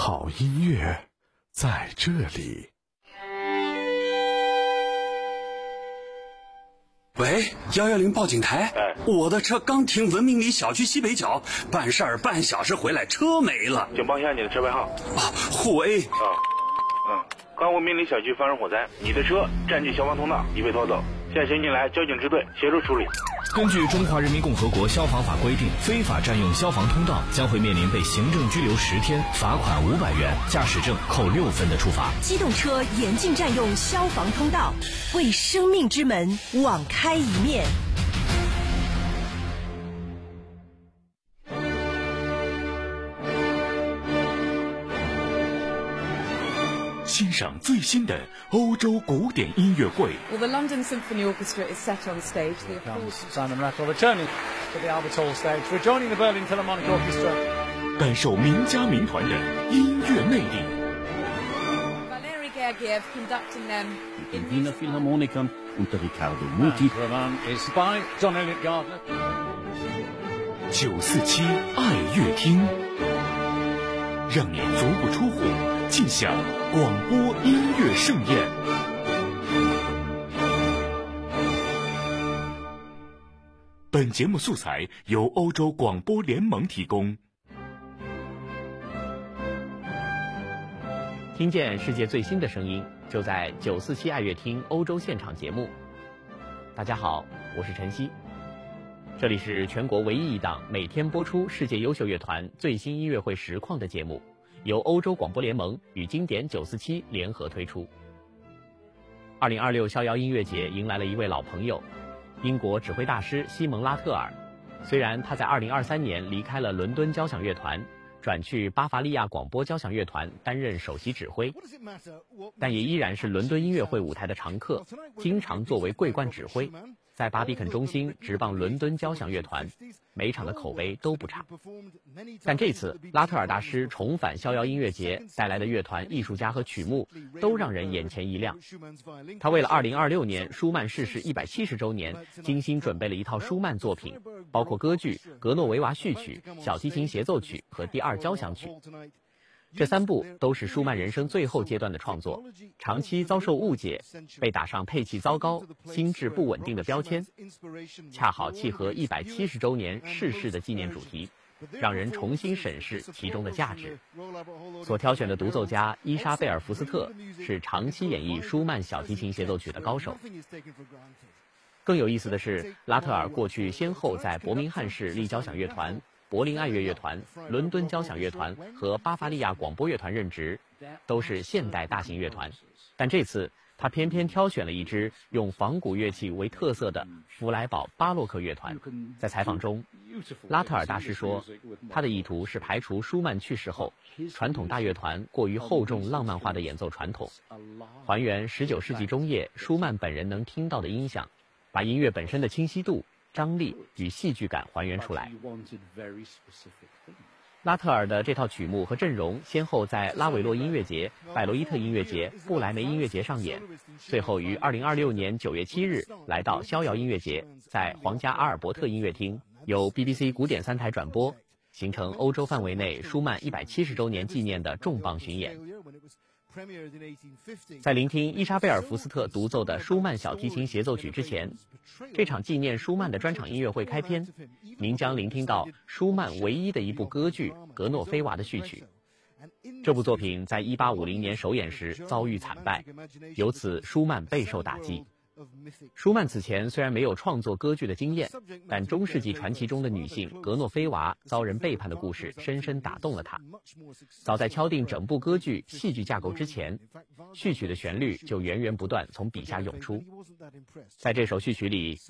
好音乐在这里。 喂，110报警台。我的车刚停文明里小区西北角，办事儿半小时回来，车没了。 请报一下你的车牌号。 沪 A。 刚文明里小区发生火灾，你的车占据消防通道，已被拖走。现在请进来交警支队协助处理。 根据《中华人民共和国消防法》规定，非法占用消防通道将会面临被行政拘留10天、罚款500元、驾驶证扣6分的处罚。 机动车严禁占用消防通道，为生命之门网开一面。 欣赏最新的欧洲古典音乐会。 Well, the London Symphony Orchestra is set on stage. Simon Rattle returning to the Albert Hall stage, rejoining the Berlin Philharmonic Orchestra. 感受名家名团的音乐魅力。 Valery Gergiev conducting them in Wiener Philharmoniker unter Riccardo Muti. Roman is by John Elliott Gardner. 947爱乐厅，让你足不出户尽享广播音乐盛宴。本节目素材由欧洲广播联盟提供。 听见世界最新的声音，就在947爱乐厅欧洲现场节目。大家好，我是晨曦，这里是全国唯一一档每天播出世界优秀乐团最新音乐会实况的节目，由欧洲广播联盟与经典947联合推出。2026逍遥音乐节迎来了一位老朋友，英国指挥大师西蒙·拉特尔。虽然他在2023年离开了伦敦交响乐团，转去巴伐利亚广播交响乐团担任首席指挥，但也依然是伦敦音乐会舞台的常客，经常作为桂冠指挥，在巴比肯中心执棒伦敦交响乐团，每场的口碑都不差。但这次拉特尔大师重返逍遥音乐节带来的乐团、艺术家和曲目都让人眼前一亮。他为了2026年舒曼逝世170周年精心准备了一套舒曼作品，包括歌剧、格诺维娃序曲、小提琴协奏曲和第2交响曲。这3部都是舒曼人生最后阶段的创作，长期遭受误解，被打上配器糟糕、心智不稳定的标签，恰好契合170周年逝世的纪念主题，让人重新审视其中的价值。所挑选的独奏家伊莎贝尔·福斯特是长期演绎舒曼小提琴协奏曲的高手。更有意思的是，拉特尔过去先后在伯明翰市立交响乐团、柏林爱乐乐团、伦敦交响乐团和巴伐利亚广播乐团任职，都是现代大型乐团。但这次他偏偏挑选了一支用仿古乐器为特色的弗莱堡巴洛克乐团。在采访中，拉特尔大师说，他的意图是排除舒曼去世后传统大乐团过于厚重浪漫化的演奏传统，还原19世纪中叶舒曼本人能听到的音响，把音乐本身的清晰度、张力与戏剧感还原出来。拉特尔的这套曲目和阵容先后在拉韦洛音乐节、拜罗伊特音乐节、布莱梅音乐节上演，最后于2026年9月7日来到逍遥音乐节，在皇家阿尔伯特音乐厅由 BBC 古典3台转播，形成欧洲范围内舒曼170周年纪念的重磅巡演。在聆听伊莎贝尔·福斯特独奏的舒曼小提琴协奏曲之前，这场纪念舒曼的专场音乐会开篇，您将聆听到舒曼唯一的一部歌剧《格诺菲娃》的序曲。这部作品在1850年首演时遭遇惨败，由此舒曼备受打击。舒曼此前虽然没有创作歌剧的经验，但中世纪传奇中的女性格诺菲娃遭人背叛的故事深深打动了他。早在敲定整部歌剧戏剧架构之前，序曲的旋律就源源不断从笔下涌出。在这首序曲里，